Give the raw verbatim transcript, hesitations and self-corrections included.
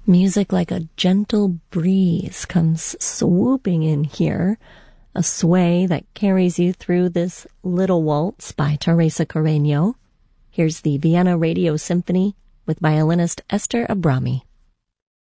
Music like a gentle breeze comes swooping in here, a sway that carries you through this little waltz by Teresa Carreño. Here's the Vienna Radio Symphony with violinist Esther Abrami.